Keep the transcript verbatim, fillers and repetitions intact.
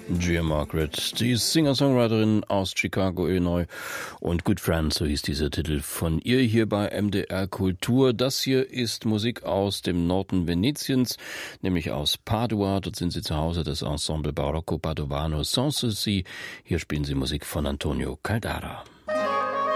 Gia Margaret, die Singer-Songwriterin aus Chicago, Illinois, und Good Friends, so hieß dieser Titel von ihr hier bei M D R Kultur. Das hier ist Musik aus dem Norden Venetiens, nämlich aus Padua. Dort sind sie zu Hause, das Ensemble Barocco Padovano Sanssouci. Hier spielen sie Musik von Antonio Caldara.